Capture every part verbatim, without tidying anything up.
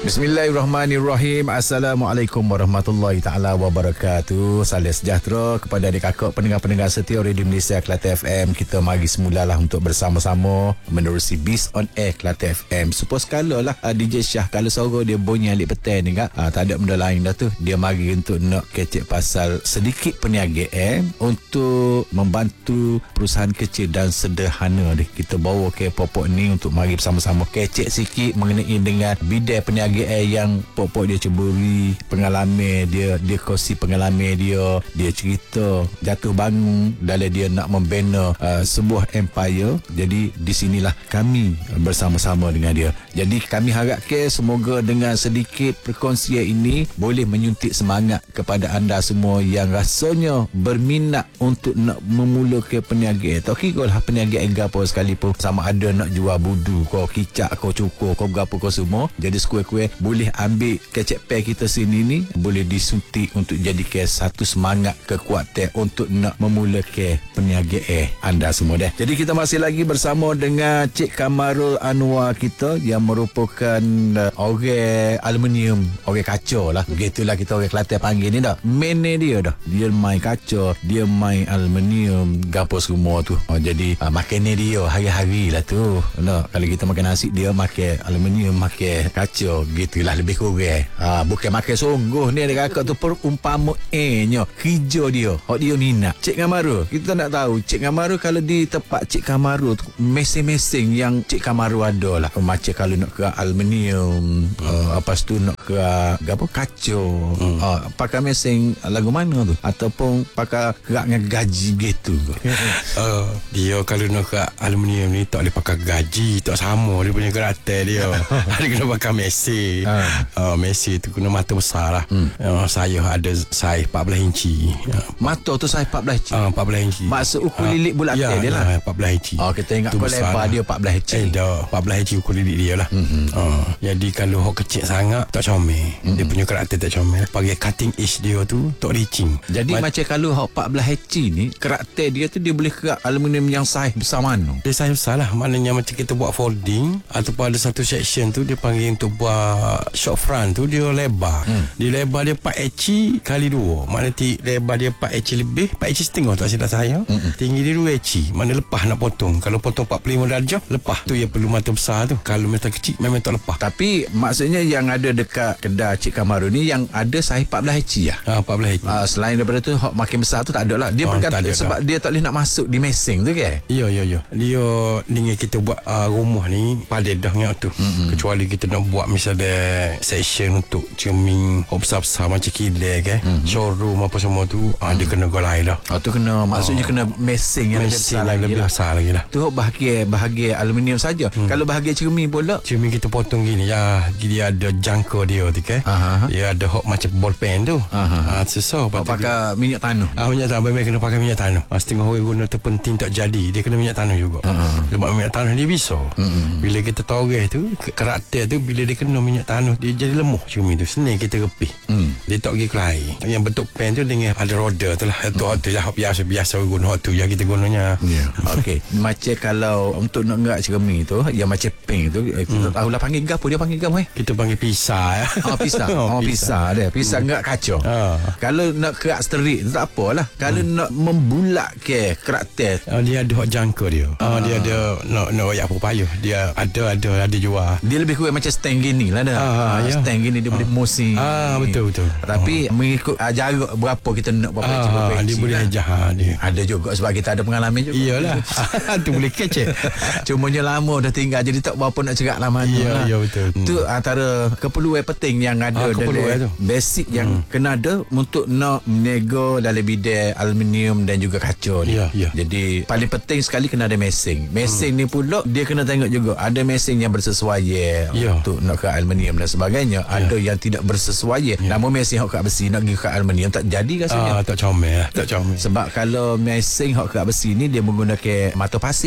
Bismillahirrahmanirrahim. Assalamualaikum warahmatullahi taala wabarakatuh. Salam sejahtera kepada adik kakak pendengar-pendengar setia Radio Malaysia Kelate F M. Kita mari semulalah untuk bersama-sama menerusi Bis on Air Kelate F M. Supaya sekala lah D J Syah kalau suara dia bunyi alik petang ni kan, ha, tak ada benda lain dah tu. Dia mari untuk nak kecek pasal sedikit perniagaan untuk membantu perusahaan kecil dan sederhana ni. Kita bawa ke popok ni untuk mari bersama-sama kecek sikit mengenai dengan bidang perniagaan yang pokok dia ceburi pengalaman dia, dia kongsi pengalaman dia, dia cerita jatuh bangun dalam dia nak membina uh, sebuah empire. Jadi di sinilah kami bersama-sama dengan dia. Jadi kami harap ke semoga dengan sedikit perkongsian ini boleh menyuntik semangat kepada anda semua yang rasanya berminat untuk nak memulakan perniagaan. Tak kira lah perniagaan gapo sekalipun, sama ada nak jual budu kau, kicak kau, cukur kau, gapo kau semua. Jadi sekue-kue boleh ambil kecek pair kita sini ni, boleh disuntik untuk jadikan satu semangat kekuatan untuk nak memulakan perniagaan anda semua dah. Jadi kita masih lagi bersama dengan Cik Kamarul Anwar kita yang merupakan uh, orang aluminium, orang kaca lah. Begitulah kita orang Kelantan panggil ni dah. Main dia dah. Dia main kaca, dia main aluminium, gapo semua tu. Oh, jadi uh, makannya dia hari-hari lah tu. No, kalau kita makan nasi dia makan aluminium, makan kaca. Gitulah lebih kurang. Ha, bukan makan sungguh ni ada kakak tu perumpamaannya kerja dia. Hak dia minat. Cik Kamarul, kita nak tahu Cik Kamarul kalau di tempat Cik Kamarul tu mesin-mesin yang Cik Kamarul ada lah. Macam kalau nak ke aluminium, hmm. uh, lepas tu nak ke apa kaca. Hmm. Uh, pakai mesin lagu mana tu? Ataupun pakai gerak dengan gaji gitu. uh, dia kalau nak ke aluminium ni tak boleh pakai gaji, tak sama dia punya geratai dia. Dia kena pakai mesin. Ha. Uh, Messi tu kena mata besar lah. hmm. uh, Saya ada saiz empat belas inci. uh, Mata tu saiz empat belas inci. uh, empat belas inci. Maksud ukur lilik bulat ya, dia lah. empat belas inci. Oh, kita ingat kau lebar lah. Dia empat belas inci. Eh dah empat belas inci ukur lilik dia lah. mm-hmm. uh, Jadi kalau hok kecil sangat tak comel. mm-hmm. Dia punya karakter tak comel. Bagi cutting edge dia tu tak reaching. Jadi Ma- macam kalau hok empat belas inci ni karakter dia tu dia boleh kerak aluminium yang saiz besar mana? Dia saiz besar lah. Maknanya macam kita buat folding ataupun ada satu section tu dia panggil untuk buat short front tu dia lebar. hmm. Dia lebar dia empat inci kali dua. Maknanya ti, lebar dia empat inci lebih, empat inci setengah tak silap saya. hmm. Tinggi dia dua inci. Mana lepas nak potong. Kalau potong empat puluh lima darjah lepas. Tu yang perlu mata besar tu. Kalau mata kecil memang tak lepas. Tapi maksudnya yang ada dekat kedai Cik Kamarul ni yang ada saiz empat belas inci lah. Ha, empat belas inci. Uh, selain daripada tu hak makin besar tu tak ada lah. Dia oh, berkata sebab dah. Dia tak boleh nak masuk di mesin tu kan. Ya ya ya. Dia dengan kita buat uh, rumah ni pada dah ngak tu. hmm. Kecuali kita nak buat misalnya section untuk cermin besar-besar macam kilang kan, mm-hmm. showroom apa semua tu, mm-hmm. ah, dia kena golai lah. Oh, tu kena maksudnya oh. kena mesin yang mesin lebih besar, lebih lah. besar lagi lah. Tu bahagian bahagian aluminium saja. hmm. Kalau bahagian cermin pula, cermin kita potong gini ya, dia ada jangka dia tu kan. uh-huh. Dia ada hok macam ball pen tu. uh-huh. ah, susah oh, pakai dia, minyak tanah. ah, minyak tanah memang kena pakai minyak tanah. ah, setengah orang guna tu penting tak jadi, dia kena minyak tanah juga. uh-huh. Sebab minyak tanah dia bisa. uh-huh. Bila kita toreh tu karakter tu, bila dia kena minyak tanah dia jadi lemah cermin tu, senang kita repih. hmm. Dia tak pergi ke air. Yang bentuk pen tu dengan ada roda tu lah. Itu hmm. tu lah biasa-biasa guna tu yang kita gunanya. yeah. Okey. Macam kalau untuk nak ngerak cermin tu yang macam pen tu, kita hmm. tahulah panggil gapo, dia panggil gapo eh? Kita panggil pisah ya. Oh pisah. Oh pisah dia. Pisah hmm. ngerak kaca. ah. Kalau nak kerak sterik tu tak apalah. Kalau hmm. nak membulat ke karakter, oh, dia ada hak jangka dia. ah. Oh, dia ada nak nak royak apa payah. Dia ada ada ada jual. Dia lebih kurang macam stand gini lah dah. ah, ya. Stand gini dia ah. boleh musim. Ah betul betul. Tapi oh. mengikut uh, jarak berapa kita nak berapa ah, berapa inci. Dia boleh ajah ha, dia. Ada juga sebab kita ada pengalaman juga. Iyalah. Tu boleh kecek. Cumanya lama dah tinggal jadi tak berapa nak cerak lama. Iya lah. Ya betul. Tu hmm. antara keperluan penting yang ada ah, dalam basic yang hmm. kena ada untuk nak menego dalam bidang aluminium dan juga kaca ni. Ya, ya. Jadi paling penting sekali kena ada mesin. Mesin hmm. ni pula dia kena tengok juga ada mesin yang bersesuaian ya. untuk nak ke aluminium dan sebagainya. Ya. Ada yang tidak bersesuaian. Ya. Namun mesin hok kat besi nak pergi ke aluminium tak jadi rasanya. Ah, tak comel, tak comel. Sebab kalau mesin hok kat besi ni dia menggunakan mata pasir.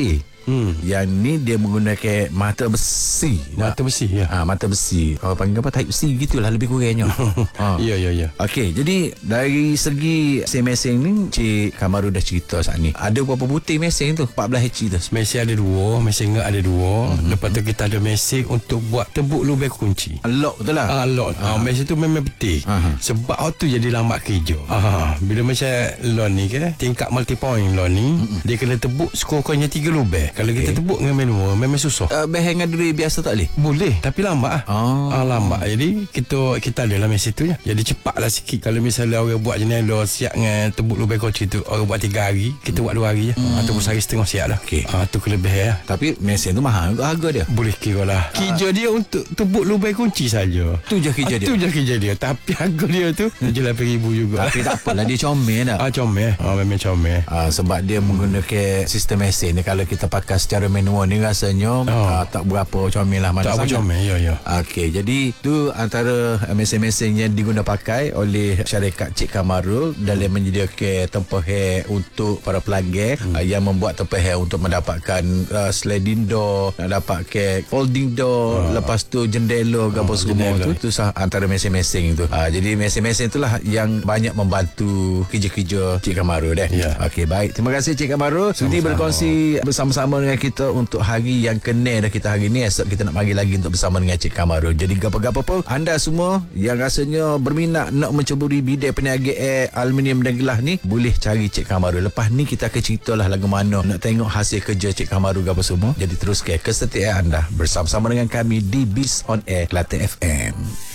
hmm. Yang ni dia menggunakan mata besi. Mata besi ya. Ha, mata besi. Kalau panggil apa, Type C gitulah lebih kurangnya. ha. Ya ya ya. Okey, jadi dari segi mesin-mesin ni Cik Kamaru dah cerita saat ni. Ada berapa butir mesin tu? empat belas inci tu. Mesin ada dua, mesin ngak ada dua. Mm-hmm. Lepas tu kita ada mesin untuk buat tembuk lubang kunci. Lock betul lah. Ah, lock. Ah, mesin tu memang penting. Uh-huh. Sebab auto jadi lambat kerja. Ah, bila macam loan ni ke, tingkat multi point loan ni, mm-hmm. dia kena tebuk skor-skornya tiga lubang. Kalau okay. kita tebuk dengan manual memang susah. Uh, Behang dengan duri biasa tak boleh? Boleh, tapi lambat ah. Oh. Ah, lambat. Jadi kita kita ada lah mesin tu ya. Jadi cepatlah sikit. Kalau misalnya orang buat jenela siap dengan tebuk lubang kunci tu, orang buat tiga hari, kita mm. buat dua hari je. Mm. Ataupun sehari setengah siap lah. Okay. Ah, tu kelebihan lah. Tapi mesin tu mahal juga harga dia. Boleh kira lah. Kerja dia untuk tebuk lubang kunci saja. Tu je kerja ah, dia. Tu je kerja dia. Tapi harga dia tu tujuh lapan ribu juga. Tapi tak apalah, dia comel dah. Ah, comel. Ah, memang comel. Ah, sebab dia menggunakan sistem mesin ni. Kalau kita pakai secara manual ni rasanya oh. ah, tak berapa comel lah. Tak berapa comel, ya ya. Okey, jadi tu antara mesin-mesin yang diguna pakai oleh syarikat Cik Kamarul dalam menyediakan tempat hair untuk para pelanggan hmm. uh, yang membuat tempat hair untuk mendapatkan uh, sliding door, nak dapatkan folding door, oh. lepas tu jendela ke apa oh, semua tu, tu sah antara mesin-mesin tu. Uh, jadi mesin-mesin itulah yang banyak membantu kerja-kerja Cik Kamarul dah. Yeah. Okey, baik. Terima kasih Cik Kamarul sudi berkongsi bersama-sama dengan kita untuk hari yang kena dah kita hari ni. Esok kita nak bagi lagi untuk bersama dengan Cik Kamarul. Jadi gapa-gapa pun anda semua yang rasanya berminat nak menceburi bidang peniaga air, aluminium dan gelas ni, boleh cari Cik Kamarul. Lepas ni kita akan ceritalah lagu mana nak tengok hasil kerja Cik Kamarul apa semua. Jadi teruskan kesetiaan anda bersama-sama dengan kami di Biz on Air Kelantan F M.